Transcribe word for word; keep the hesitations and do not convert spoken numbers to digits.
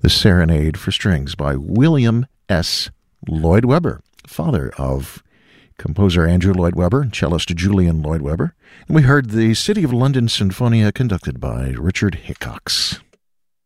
The Serenade for Strings by William S. Lloyd Webber, father of composer Andrew Lloyd Webber and cellist Julian Lloyd Webber. And we heard the City of London Sinfonia conducted by Richard Hickox.